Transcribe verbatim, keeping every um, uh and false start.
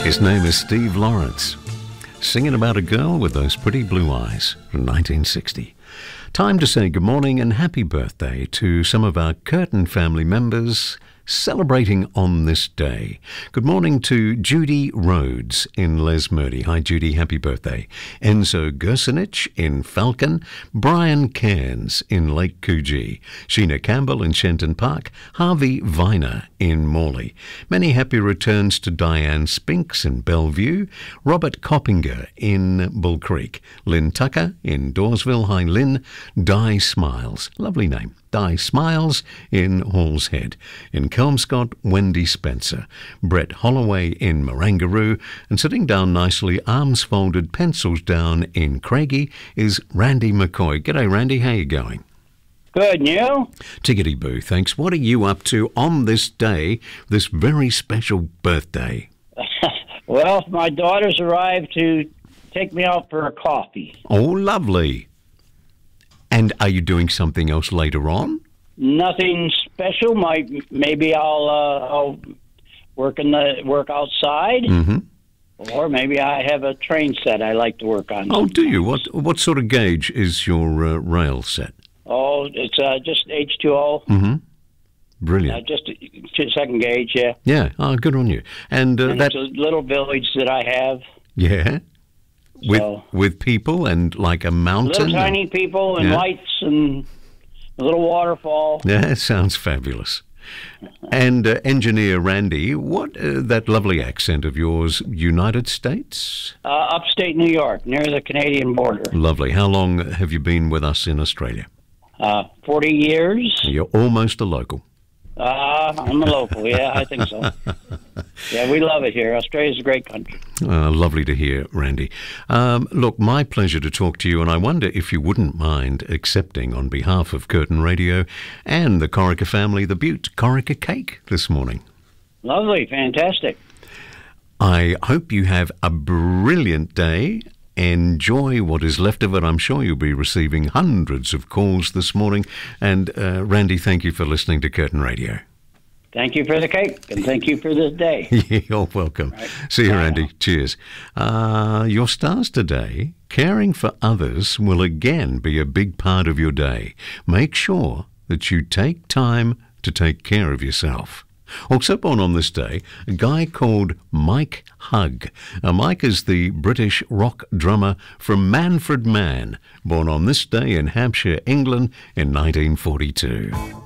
His name is Steve Lawrence, singing about a girl with those pretty blue eyes from nineteen sixty. Time to say good morning and happy birthday to some of our Curtin family members celebrating on this day. Good morning to Judy Rhodes in Lesmurdy. Hi Judy, happy birthday. Enzo Gersenich in Falcon, Brian Cairns in Lake Coogee, Sheena Campbell in Shenton Park, Harvey Viner in Morley. Many happy returns to Diane Spinks in Bellevue, Robert Coppinger in Bull Creek, Lynn Tucker in Dawesville. Hi Lynn. Di Smiles, lovely name. Di Smiles in Hall's Head. In Kelmscott, Wendy Spencer. Brett Holloway in Marangaroo. And sitting down nicely, arms folded, pencils down in Craigie, is Randy McCoy. G'day, Randy. How you going? Good, and you? Tickety boo, thanks. What are you up to on this day, this very special birthday? Well, my daughters arrived to take me out for a coffee. Oh, lovely. And are you doing something else later on? Nothing special. Might maybe I'll uh, I'll work in the work outside, Mm-hmm. or maybe I have a train set I like to work on. Oh, do you? What what sort of gauge is your uh, rail set? Oh, it's uh, just H two O. Mm-hmm. Uh, Brilliant. just a second gauge, yeah. Yeah. Oh, good on you. And, uh, And that. it's a little village that I have. Yeah. With So- with people and like a mountain. Little tiny people and Yeah. lights and a little waterfall. Yeah, it sounds fabulous. And uh, engineer Randy, what uh, that lovely accent of yours? United States. Uh, upstate New York, near the Canadian border. Lovely. How long have you been with us in Australia? Uh, Forty years. You're almost a local. Uh, I'm a local, yeah, I think so. Yeah, we love it here. Australia's a great country. Uh, lovely to hear, Randy. Um, look, my pleasure to talk to you, and I wonder if you wouldn't mind accepting, on behalf of Curtin Radio and the Corica family, the Butte Corica cake this morning. Lovely, fantastic. I hope you have a brilliant day. Enjoy what is left of it. I'm sure you'll be receiving hundreds of calls this morning. And uh, Randy, thank you for listening to Curtin Radio. Thank you for the cake, and thank you for this day. You're welcome. Right. See you, Bye Randy. now. Cheers. Uh, your stars today, caring for others will again be a big part of your day. Make sure that you take time to take care of yourself. Also born on this day, a guy called Mike Hugg. Uh, Mike is the British rock drummer from Manfred Mann, born on this day in Hampshire, England in nineteen forty-two.